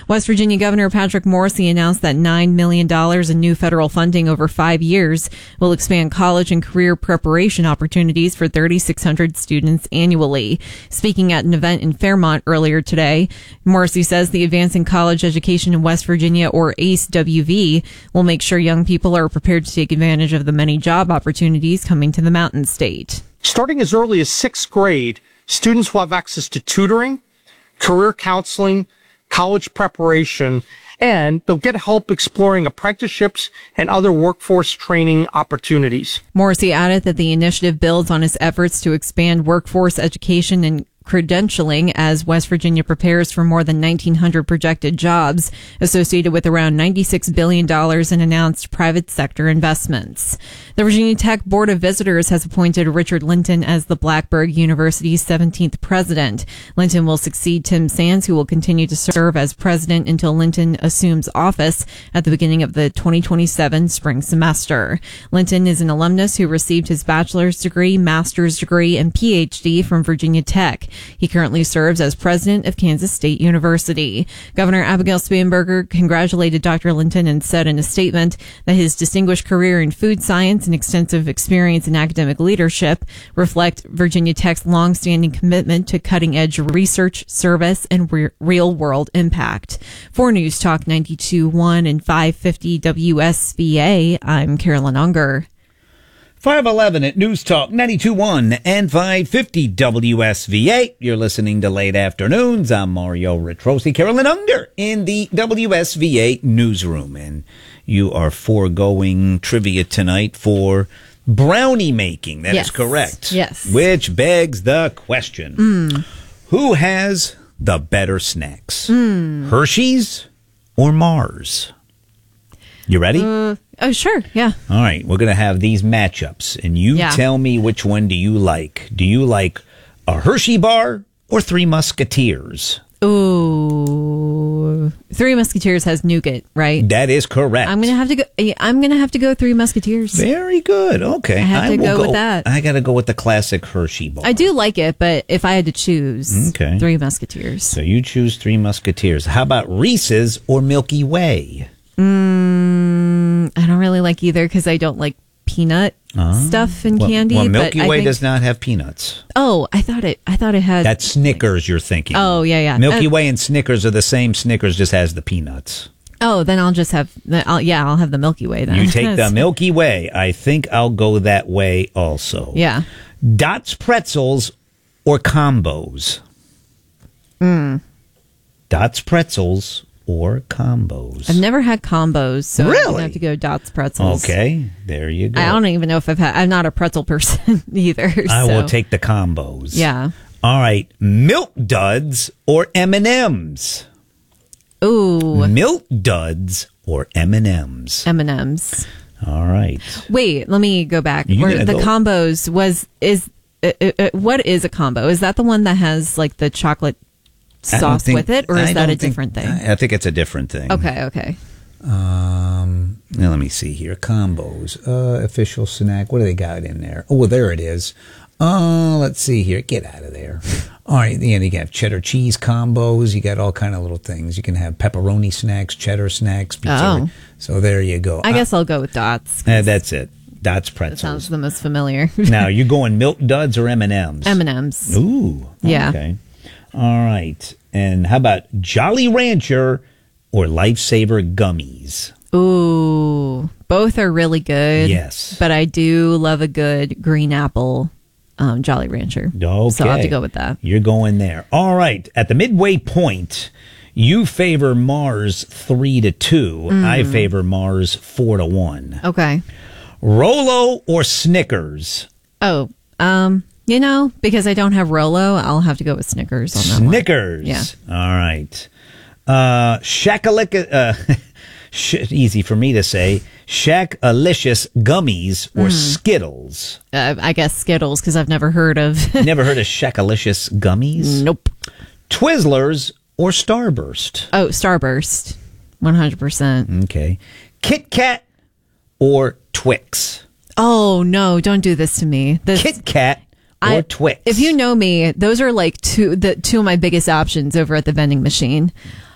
West Virginia Governor Patrick Morrisey announced that $9 million in new federal funding over 5 years will expand college and career preparation opportunities for 3,600 students annually. Speaking at an event in Fairmont earlier today, Morrisey says the Advancing College Education in West Virginia, or ACE-WV, will make sure young people are prepared to take advantage of the many job opportunities coming to the Mountain State. Starting as early as 6th grade, students will have access to tutoring, career counseling, college preparation, and they'll get help exploring apprenticeships and other workforce training opportunities. Morrisey added that the initiative builds on its efforts to expand workforce education and credentialing as West Virginia prepares for more than 1,900 projected jobs associated with around $96 billion in announced private sector investments. The Virginia Tech Board of Visitors has appointed Richard Linton as the Blacksburg University's 17th president. Linton will succeed Tim Sands, who will continue to serve as president until Linton assumes office at the beginning of the 2027 spring semester. Linton is an alumnus who received his bachelor's degree, master's degree, and PhD from Virginia Tech. He currently serves as president of Kansas State University. Governor Abigail Spanberger congratulated Dr. Linton and said in a statement that his distinguished career in food science and extensive experience in academic leadership reflect Virginia Tech's longstanding commitment to cutting-edge research, service, and real-world impact. For News Talk 92.1 and 550 WSVA, I'm Carolyn Unger. 511 at News Talk 92.1 and 550 WSVA. You're listening to Late Afternoons. I'm Mario Retrosi. Carolyn Unger in the WSVA newsroom. And you are foregoing trivia tonight for brownie making. That is correct. Yes. Which begs the question. Who has the better snacks? Hershey's or Mars? You ready? Oh, sure. Yeah. All right. We're going to have these matchups, and you tell me which one do you like. Do you like a Hershey bar or Three Musketeers? Ooh. Three Musketeers has nougat, right? That is correct. I'm going to have to go Three Musketeers. Very good. Okay. I have to go with that. I got to go with the classic Hershey bar. I do like it, but if I had to choose, Okay. Three Musketeers. So you choose Three Musketeers. How about Reese's or Milky Way? I don't really like either because I don't like peanut stuff and candy. Well, Milky but Way does not have peanuts. Oh, I thought it had. That's Snickers you're thinking. Oh, yeah. Milky Way and Snickers are the same. Snickers just has the peanuts. Oh, then I'll just have I'll have the Milky Way then. You take the Milky Way. I think I'll go that way also. Yeah. Dots Pretzels or Combos? Dots Pretzels or Combos? I've never had Combos, so really? I'm going to have to go Dots Pretzels. Okay, there you go. I don't even know if I'm not a pretzel person either. I will take the Combos. Yeah. All right, Milk Duds or M&M's? Ooh. Milk Duds or M&M's? M&M's. All right. Wait, let me go back. Combos what is a combo? Is that the one that has like the chocolate sauce with it, or is that a different thing? I think it's a different thing. Okay. Now let me see here. Combos. Official snack. What do they got in there? Oh, well, there it is. Let's see here. Get out of there. All right. You can have cheddar cheese combos. You got all kind of little things. You can have pepperoni snacks, cheddar snacks. Pizza. So there you go. I guess I'll go with Dots. That's it. Dots Pretzels. That sounds the most familiar. Now, you going Milk Duds or M&M's? M&M's. Ooh. Yeah. Okay. All right. And how about Jolly Rancher or Lifesaver Gummies? Ooh. Both are really good. Yes. But I do love a good green apple Jolly Rancher. Okay. So I'll have to go with that. You're going there. All right. At the midway point, you favor Mars 3-2. I favor Mars 4-1. Okay. Rolo or Snickers? Oh, because I don't have Rolo, I'll have to go with Snickers on that Snickers. one. Yeah. All right. Shakalika, easy for me to say, Shakalicious Gummies or Skittles? I guess Skittles, because I've never heard of... Never heard of Shakalicious Gummies? Nope. Twizzlers or Starburst? Oh, Starburst. 100%. Okay. Kit Kat or Twix? Oh, no, don't do this to me. Kit Kat or Twix? If you know me, those are like two of my biggest options over at the vending machine.